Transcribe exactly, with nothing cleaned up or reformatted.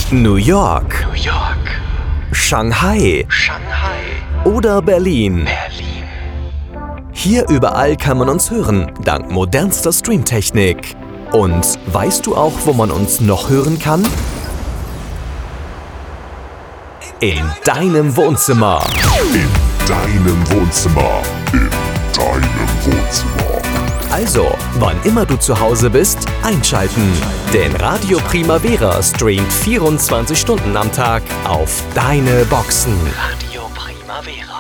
New York, New York, Shanghai, Shanghai, oder Berlin. Berlin. Hier überall kann man uns hören, dank modernster Streamtechnik. Und weißt du auch, wo man uns noch hören kann? In deinem Wohnzimmer. In deinem Wohnzimmer. In deinem Wohnzimmer. Also, wann immer du zu Hause bist, einschalten. Denn Radio Primavera streamt vierundzwanzig Stunden am Tag auf deine Boxen. Radio Primavera.